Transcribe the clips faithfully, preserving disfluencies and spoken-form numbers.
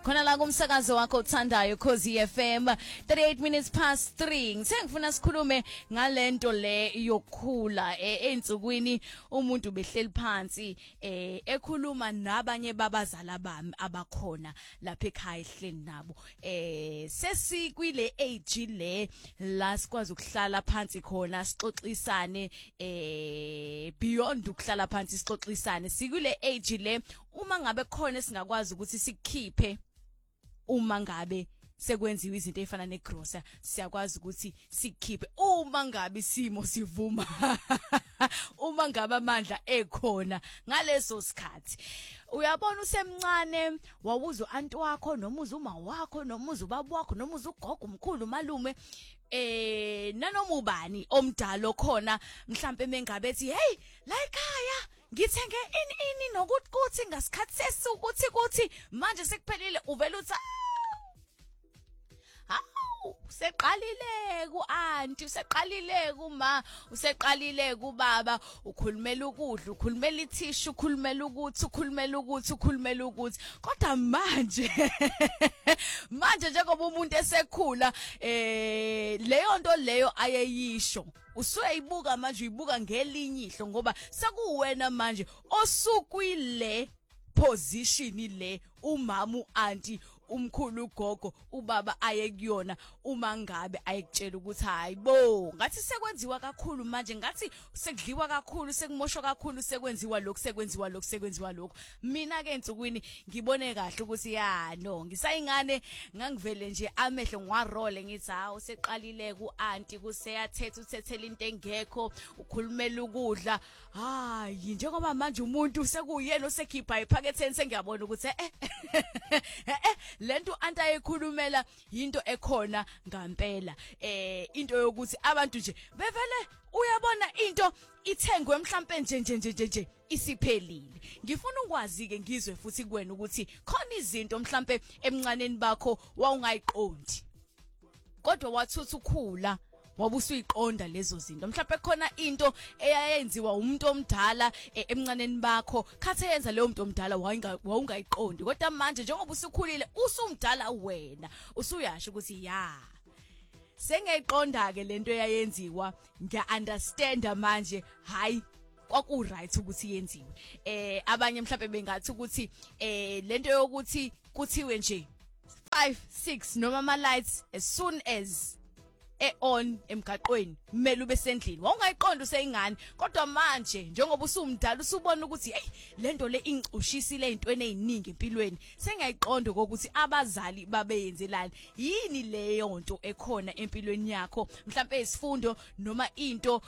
khona la kumsakazo wakho uthandayo Khosi F M. thirty-eight minutes past three. Ngifuna sikhulume ngalento le yokukhula einsukwini umuntu behleli phansi eh ekhuluma nabanye babazala bami abakhona lapha ekhaya ehleli nabo. Eh sesikwile age le la sikwazi ukuhlala phansi khona sixoxisane eh beyond ukuhlala phansi sixoxisane. Sikule age le uma ngabe khona singakwazi ukuthi sikhiphe uma ngabe sekwenziwe izinto ezifana negrocer siyakwazi ukuthi sikhiphe uma ngabe isimo sivuma uma ngabe amandla ekhona ngaleso sikhathi. Uyabona usemncane wawuza anti wakho noma uzuma wakho noma uzubaba wakho noma uzugogo umkhulu malume eh nanoma ubani omdala khona mhlambe mengabe ethi hey la ekhaya ngithenge ini ini nokuthi kuthi ngasikhathi sesukuthi kuthi manje sekuphelile uvela uthi hawu useqalile ku auntie useqalile kuma useqalile ku baba ukhulumela ukudla ukhulumela ithishu ukhulumela ukuthi ukhulumela ukuthi ukhulumela ukuthi kodwa manje manje njengoba umuntu esekhula eh leyo nto leyo ayeyisho usuyibuka manje uyibuka ngelinye ihlo ngoba sekuwena manje osukwile position le umama uanti umkhulu ugogo ubaba aye kuyona uma ngabe ayekutshela ukuthi hayibo ngathi sekwenziwa kakhulu manje ngathi sekudliwa kakhulu sekumoshwa kakhulu sekwenziwa lokho sekwenziwa lokho sekwenziwa lokho. Mina ke ensukwini ngibone kahle ukuthi ya no ngisayingane ngangivele nje amehlo ngwarole ngithi hawo seqalile ku auntie kuseyathetha uthethela into engekho ukhulumela ukudla hayi njengoba manje umuntu sekuyena osekhipha ephaketheni sengiyabona ukuthi eh eh lento antayikhulumela into ekhona ngampela eh into yokuthi abantu nje bevele uyabona into ithengwe mhlambe nje nje nje nje isiphelile. Ngifuna ukwazi ke ngizwe futhi kuwena ukuthi khona izinto mhlambe emncaneni bakho wawungayiqondi kodwa wathutha ukhula wabusuyiqonda lezo zinto mhlawumbe khona into eyayenziwa umuntu omdala emncaneni bakho khathe yenza leyo muntu omdala wawungayiqondi kodwa manje njengoba usukhulile usumdala wena usuyasho ukuthi ya sengiyiqonda ke lento eyayenziwa ngiya understand manje hayi kwaku right ukuthi yenziwe. Eh abanye mhlawumbe bengathi ukuthi eh lento yokuthi kuthiwe nje five six noma ama lights as soon as e on emgaqweni kumele ube sendlini wawungayiqonda useyingane kodwa manje njengoba usumdala usubona ukuthi hey lento le ingcushisile izintweni eziningi empilweni sengiyayiqonda ukuthi abazali babeyenzelani yini leyo nto ekhona empilweni yakho mhlawumbe isifundo noma into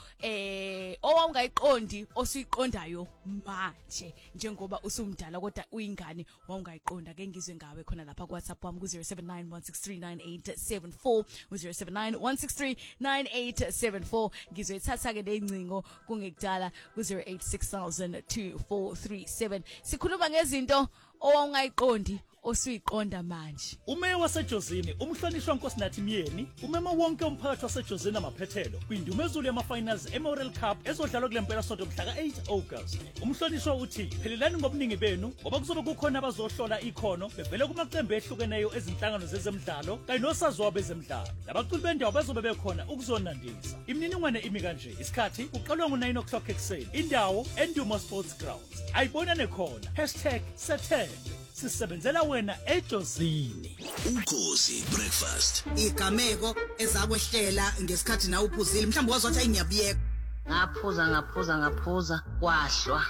eh owawungayiqondi osuyiqondayo manje njengoba usumdala kodwa uyingane wawungayiqonda ke ngizwe ngawe khona lapha ku WhatsApp wami ku zero seven nine one six three nine eight seven four zero seven nine one six three nine eight seven four ngizoyithatha ke lengcingo kungekudala ku zero eight six thousand two four three seven. Sikhuluma ngezinto owawungayiqondi osuyiqonda manje. Umeya waseJozini umhlonishwa Nkosinathi Myeni umema wonke umphakathi waseJozini amaphethelo kwindumezulu yama-finals eMorel Cup ezodlalwa kulempela sonto mhla ka-eight August. Umhlonishwa uthi phelelani ngobuningi benu ngoba kuzobe kukhona abazohlola ikhono bevele kumaqembu ehlukeneyo ezinhlangano zezemidlalo kanye nosaziwa bezemidlalo nabaculi bendawo bazobe bekhona ukuzonandisa. Imininingwane imi kanje isikhathi kuqalwa ngo-nine o'clock ekuseni indawo Endumo Sports Grounds. Ayibonane khona hashtag sethembe sisebenzela wena eJozini. Ukhosi breakfast igameko ezakwehlela ngesikhathi nawe uphuzile mhlawumbe wazi wathi ngiyabiyeka ngaphuza ngaphuza ngaphuza kwahlwa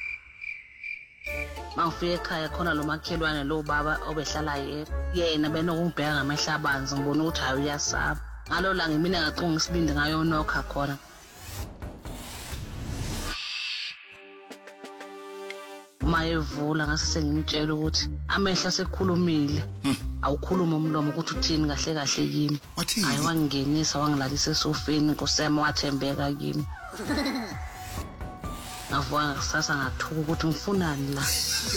mangifike ekhaya khona lo makhelwane lo baba obehlala yena benokungibheka ngamehla abanzi ngibona ukuthi hayi uyasaba ngalo la ngimina ngaqonga isibindi ngayo nokha khona mayevula ngase sengimtshela ukuthi amehla sekhulumile awukhuluma umlomo ukuthi uthini kahle kahle yimi hayi wangingenisa wangilalisa esofeni nkosema wathembeka kimi ngavuka kusasa ngathuka ukuthi ngifunani la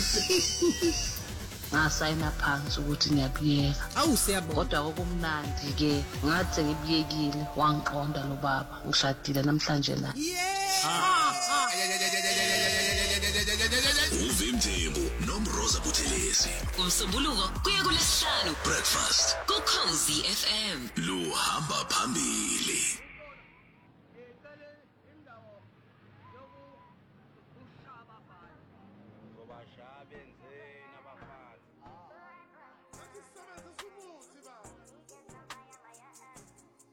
ngasayina phansi ukuthi ngiyabiyeka awusiyabona kodwa kokumnandi ke ngathi ngibiyekile wangiqonda lo baba ngishadile namhlanje la Uvimthembu nomroza Buthe Buthelezi. Umsombuluko kuya kulesihlanu. Breakfast Ukhozi F M. luhamba phambili. Sobashabenzi